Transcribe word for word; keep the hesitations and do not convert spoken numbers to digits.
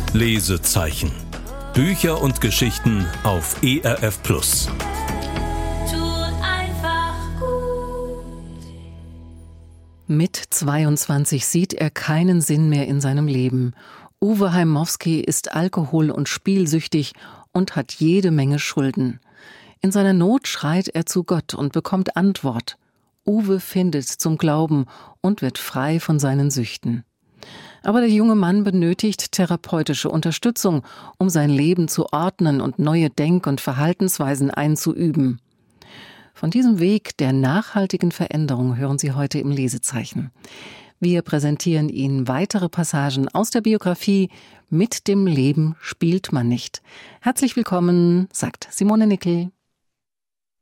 Lesezeichen. Bücher und Geschichten auf E R F Plus. Mit zweiundzwanzig sieht er keinen Sinn mehr in seinem Leben. Uwe Heimowski ist alkohol- und spielsüchtig und hat jede Menge Schulden. In seiner Not schreit er zu Gott und bekommt Antwort. Uwe findet zum Glauben und wird frei von seinen Süchten. Aber der junge Mann benötigt therapeutische Unterstützung, um sein Leben zu ordnen und neue Denk- und Verhaltensweisen einzuüben. Von diesem Weg der nachhaltigen Veränderung hören Sie heute im Lesezeichen. Wir präsentieren Ihnen weitere Passagen aus der Biografie »Mit dem Leben spielt man nicht«. Herzlich willkommen, sagt Simone Nickel.